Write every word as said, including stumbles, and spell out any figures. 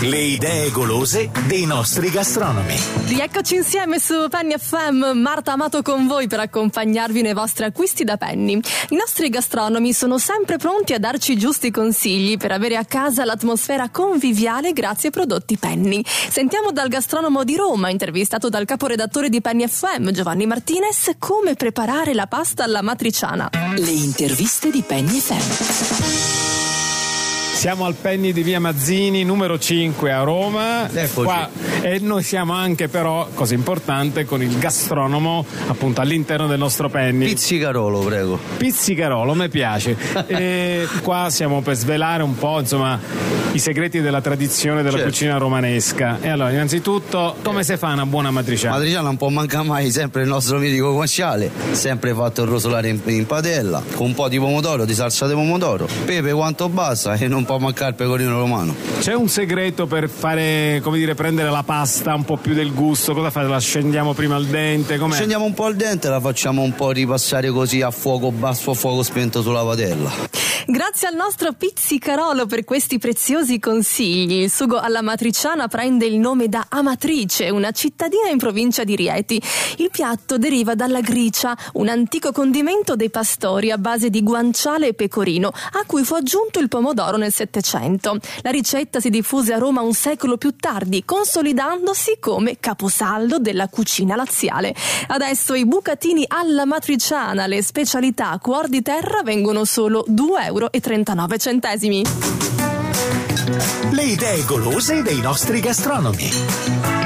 Le idee golose dei nostri gastronomi. Rieccoci insieme su Penny F M, Marta Amato con voi per accompagnarvi nei vostri acquisti da Penny. I nostri gastronomi sono sempre pronti a darci i giusti consigli per avere a casa l'atmosfera conviviale grazie ai prodotti Penny. Sentiamo dal gastronomo di Roma, intervistato dal caporedattore di Penny F M, Giovanni Martinez, come preparare la pasta alla matriciana. Le interviste di Penny F M. Siamo al Penny di via Mazzini, numero cinque a Roma. Eccoci. Qua, e noi siamo anche però, cosa importante, con il gastronomo appunto all'interno del nostro Penny. Pizzicarolo, prego. Pizzicarolo, mi piace. E qua siamo per svelare un po', insomma, i segreti della tradizione della certo. cucina romanesca. E allora, innanzitutto, come si fa una buona matriciana? Matriciana non può mancare mai, sempre il nostro mitico guanciale, sempre fatto rosolare in, in padella, con un po' di pomodoro, di salsa di pomodoro, pepe quanto basta e non può mancare il pecorino romano. C'è un segreto per fare, come dire, prendere la pasta un po' più del gusto? Cosa fate? La scendiamo prima al dente? Com'è? Scendiamo un po' al dente e la facciamo un po' ripassare così a fuoco basso, a fuoco spento sulla padella. Grazie al nostro Pizzicarolo per questi preziosi consigli. Il sugo alla matriciana prende il nome da Amatrice, una cittadina in provincia di Rieti. Il piatto deriva dalla gricia, un antico condimento dei pastori a base di guanciale e pecorino, a cui fu aggiunto il pomodoro nel Settecento. La ricetta si diffuse a Roma un secolo più tardi, consolidandosi come caposaldo della cucina laziale. Adesso i bucatini alla matriciana, le specialità cuor di terra, vengono solo due euro e trentanove centesimi. Le idee golose dei nostri gastronomi.